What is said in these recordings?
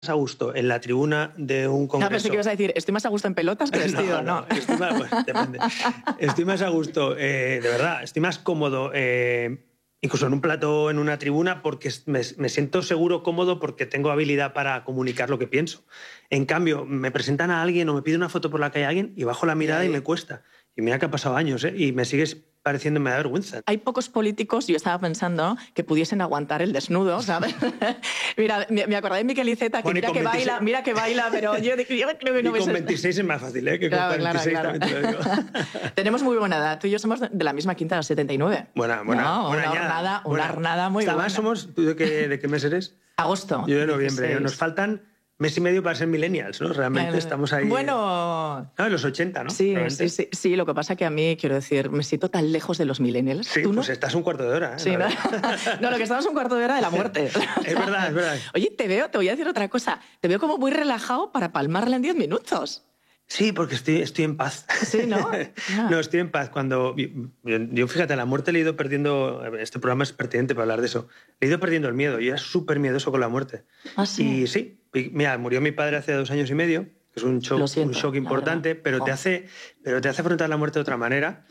a gusto en la tribuna de un congreso... No, pensé que ibas a decir, estoy más a gusto en pelotas que vestido, ¿no? Estoy más, bueno, depende. Estoy más a gusto, de verdad, estoy más cómodo, incluso en un plató, en una tribuna, porque me siento seguro, cómodo, porque tengo habilidad para comunicar lo que pienso. En cambio, me presentan a alguien o me pide una foto por la calle a alguien y bajo la mirada y me cuesta. Y mira que ha pasado años, y me sigues pareciendo, me da vergüenza. Hay pocos políticos, yo estaba pensando, que pudiesen aguantar el desnudo, ¿sabes? Mira, me acordé de Miquel Iceta, que bueno, mira que baila, pero yo creo que no y con 26 es más fácil, que claro, con 46 claro. también te lo digo. Tenemos muy buena edad. Tú y yo somos de la misma quinta, de 79. Buena una hornada muy buena. Además, ¿tú de qué mes eres? Agosto. Yo de noviembre. 16. Nos faltan mes y medio para ser millennials, ¿no? Realmente estamos ahí... Bueno... en los 80, ¿no? Sí, lo que pasa que a mí, quiero decir, me siento tan lejos de los millennials. Sí, ¿tú no? Pues estás un cuarto de hora. Sí, ¿no? No, lo que estamos un cuarto de hora de la muerte. Es verdad. Oye, te voy a decir otra cosa. Te veo como muy relajado para palmarla en 10 minutos. Sí, porque estoy en paz. Sí, ¿no? No, estoy en paz. Cuando yo, fíjate, la muerte le he ido perdiendo... Este programa es pertinente para hablar de eso. Le he ido perdiendo el miedo. Yo era súper miedoso con la muerte. ¿Ah, sí? Y sí, mira, murió mi padre hace 2 años y medio, que es un shock importante, pero te hace afrontar la muerte de otra manera.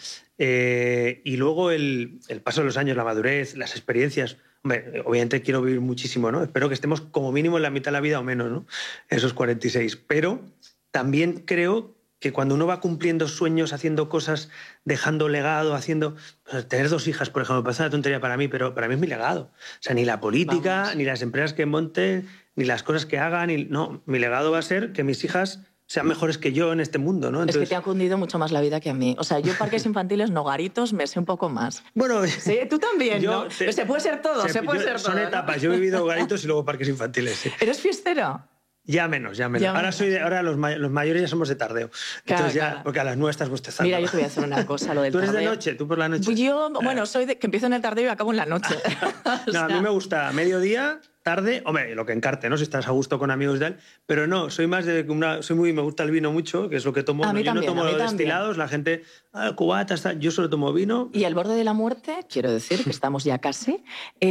Y luego el paso de los años, la madurez, las experiencias... Hombre, obviamente quiero vivir muchísimo, ¿no? Espero que estemos como mínimo en la mitad de la vida o menos, ¿no? Esos 46. Pero... también creo que cuando uno va cumpliendo sueños, haciendo cosas, dejando legado, pues tener 2 hijas, por ejemplo, parece una tontería para mí, pero para mí es mi legado. O sea, ni la política, ni las empresas que monte, ni las cosas que hagan. No, mi legado va a ser que mis hijas sean mejores que yo en este mundo, ¿no? Entonces... Es que te ha cundido mucho más la vida que a mí. O sea, yo parques infantiles, no garitos, me sé un poco más. Bueno... Sí, tú también, ¿no? Se puede ser todo, se puede ser todo. Son etapas. Yo he vivido garitos y luego parques infantiles, sí. ¿Eres fiestero? Ya menos. Ahora los mayores ya somos de tardeo. Entonces claro. Porque a las 9 estás bostezando. Mira, yo te voy a hacer una cosa, lo del tardeo. ¿Tú eres tardeo. de noche? ¿Tú por la noche? Yo, bueno, soy de que empiezo en el tardeo y acabo en la noche. No, a mí me gusta mediodía, tarde, hombre, lo que encarte, ¿no? Si estás a gusto con amigos y tal, pero no, soy más de me gusta el vino mucho, que es lo que tomo. Yo no tomo destilados, la gente, cubatas, yo solo tomo vino. Y al borde de la muerte, quiero decir, que estamos ya casi,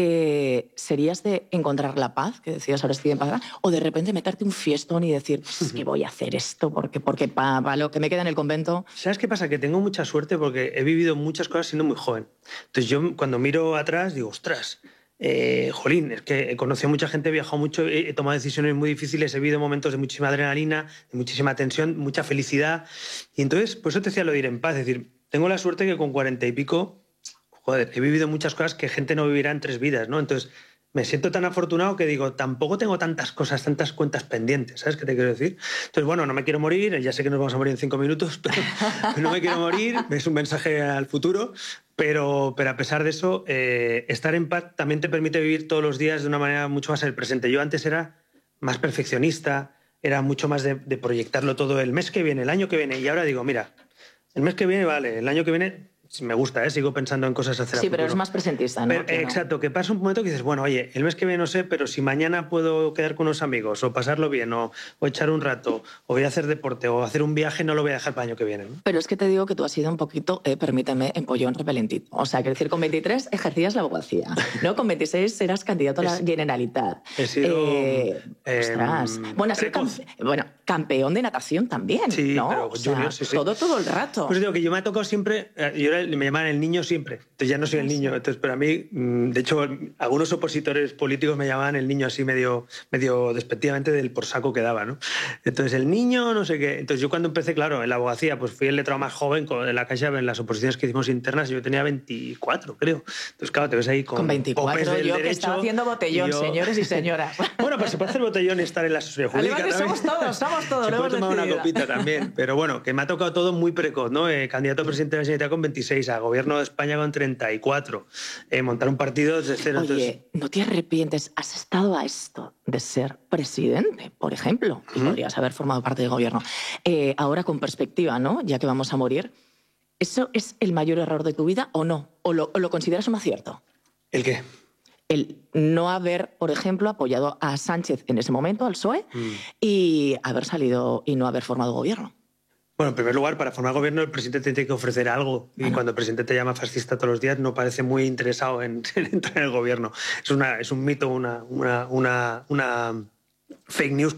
¿serías de encontrar la paz, que decías ahora estoy en paz, o de repente meterte un fiestón y decir, pues, que voy a hacer esto porque para lo que me queda en el convento? ¿Sabes qué pasa? Que tengo mucha suerte porque he vivido muchas cosas siendo muy joven. Entonces yo cuando miro atrás digo, ostras, jolín, es que he conocido a mucha gente, he viajado mucho, he tomado decisiones muy difíciles, he vivido momentos de muchísima adrenalina, de muchísima tensión, mucha felicidad. Y entonces, por eso te decía lo de ir en paz. Es decir, tengo la suerte que con 40 y pico, joder, he vivido muchas cosas que gente no vivirá en 3 vidas, ¿no? Entonces, me siento tan afortunado que digo, tampoco tengo tantas cosas, tantas cuentas pendientes, ¿sabes qué te quiero decir? Entonces, bueno, no me quiero morir, ya sé que nos vamos a morir en 5 minutos, pero no me quiero morir, es un mensaje al futuro, pero a pesar de eso, estar en paz también te permite vivir todos los días de una manera mucho más en el presente. Yo antes era más perfeccionista, era mucho más de proyectarlo todo el mes que viene, el año que viene, y ahora digo, mira, el mes que viene vale, el año que viene... Me gusta, sigo pensando en cosas a hacer. Sí, pero es más presentista, ¿no? Exacto, que pasa un momento que dices, bueno, oye, el mes que viene no sé, pero si mañana puedo quedar con unos amigos o pasarlo bien o echar un rato o voy a hacer deporte o hacer un viaje, no lo voy a dejar para el año que viene, ¿no? Pero es que te digo que tú has sido un poquito, permíteme, empollón repelentito. O sea, quiero decir, con 23 ejercías la abogacía, ¿no? Con 26 eras candidato a la Generalitat. He sido... ostras. Bueno, has sido campeón de natación también, sí, ¿no? Pero junior, sí. Todo el rato. Pues digo que yo me ha tocado siempre... me llaman el niño siempre. Entonces ya no soy el niño. Entonces, pero a mí, de hecho, algunos opositores políticos me llamaban el niño así medio despectivamente del por saco que daba, ¿no? Entonces, el niño, no sé qué. Entonces, yo cuando empecé, claro, en la abogacía, pues fui el letrado más joven en la Caixa, en las oposiciones que hicimos internas, yo tenía 24, creo. Entonces, claro, te ves ahí con 24, yo que estaba haciendo botellón, señores y señoras. Bueno, pues se puede hacer botellón y estar en la asesoría jurídica. Somos todos. Se puede tomar una copita también. Pero bueno, que me ha tocado todo muy precoz, ¿no? Candidato a presidente de la Generalitat con 26, a gobierno de España con 34, montar un partido desde cero. Oye, entonces... ¿no te arrepientes? ¿Has estado a esto de ser presidente, por ejemplo? Podrías haber formado parte del gobierno. Ahora con perspectiva, ¿no? Ya que vamos a morir, ¿eso es el mayor error de tu vida o no? ¿O lo consideras un acierto? ¿El qué? El no haber, por ejemplo, apoyado a Sánchez en ese momento, al PSOE, y haber salido y no haber formado gobierno. Bueno, en primer lugar, para formar gobierno el presidente te tiene que ofrecer algo. Y cuando el presidente te llama fascista todos los días, no parece muy interesado en entrar en el gobierno. Es un mito, una fake news